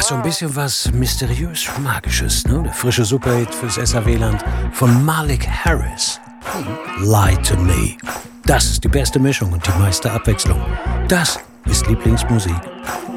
so ein bisschen was mysteriös-magisches, ne? Der frische Superhit fürs SAW-Land von Malik Harris. Lie to Me. Das ist die beste Mischung und die meiste Abwechslung. Das ist Lieblingsmusik.